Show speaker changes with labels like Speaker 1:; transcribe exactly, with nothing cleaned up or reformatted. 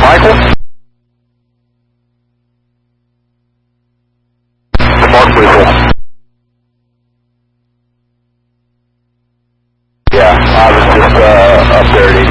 Speaker 1: Michael? Mark Weasel. Yeah, I was just uh, up there at